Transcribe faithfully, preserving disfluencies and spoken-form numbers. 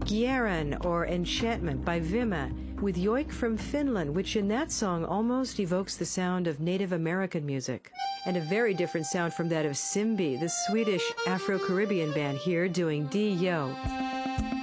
Gieran or Enchantment by Vimma, with Joik from Finland, which in that song almost evokes the sound of Native American music. And a very different sound from that of Simbi, the Swedish Afro-Caribbean band here doing D-Yo.